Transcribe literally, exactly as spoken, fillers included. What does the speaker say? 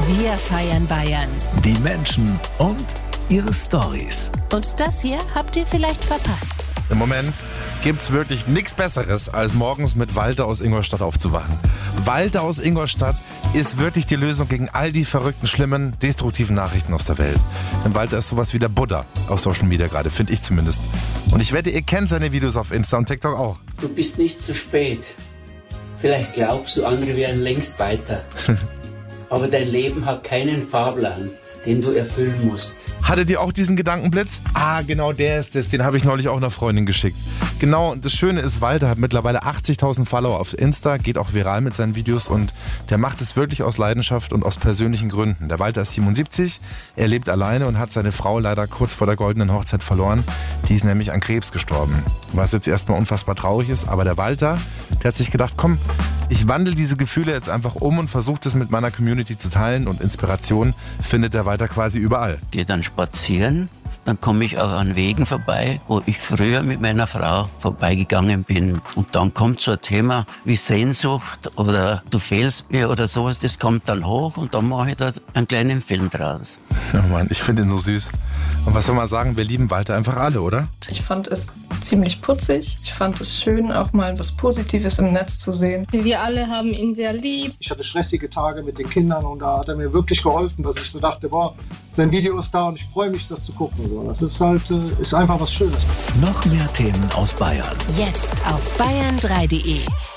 Wir feiern Bayern. Die Menschen und ihre Storys. Und das hier habt ihr vielleicht verpasst. Im Moment gibt's wirklich nichts Besseres, als morgens mit Walter aus Ingolstadt aufzuwachen. Walter aus Ingolstadt ist wirklich die Lösung gegen all die verrückten, schlimmen, destruktiven Nachrichten aus der Welt. Denn Walter ist sowas wie der Buddha auf Social Media gerade, finde ich zumindest. Und ich wette, ihr kennt seine Videos auf Insta und TikTok auch. Du bist nicht zu spät. Vielleicht glaubst du, andere wären längst weiter. Aber dein Leben hat keinen Fahrplan, den du erfüllen musst. Hattet ihr auch diesen Gedankenblitz? Ah, genau, der ist es. Den habe ich neulich auch einer Freundin geschickt. Genau, und das Schöne ist, Walter hat mittlerweile achtzigtausend Follower auf Insta, geht auch viral mit seinen Videos und der macht es wirklich aus Leidenschaft und aus persönlichen Gründen. Der Walter ist siebenundsiebzig, er lebt alleine und hat seine Frau leider kurz vor der goldenen Hochzeit verloren. Die ist nämlich an Krebs gestorben. Was jetzt erstmal unfassbar traurig ist, aber der Walter, der hat sich gedacht, komm, ich wandle diese Gefühle jetzt einfach um und versuche das mit meiner Community zu teilen und Inspiration findet der Walter quasi überall. Gehe dann spazieren, dann komme ich auch an Wegen vorbei, wo ich früher mit meiner Frau vorbeigegangen bin. Und dann kommt so ein Thema wie Sehnsucht oder du fehlst mir oder sowas, das kommt dann hoch und dann mache ich da einen kleinen Film draus. Oh Mann, ich finde ihn so süß. Und was soll man sagen, wir lieben Walter einfach alle, oder? Ich fand es ziemlich putzig. Ich fand es schön, auch mal was Positives im Netz zu sehen. Wir alle haben ihn sehr lieb. Ich hatte stressige Tage mit den Kindern und da hat er mir wirklich geholfen, dass ich so dachte, boah, sein Video ist da und ich freue mich, das zu gucken. Das ist halt, ist einfach was Schönes. Noch mehr Themen aus Bayern. Jetzt auf bayern drei punkt de.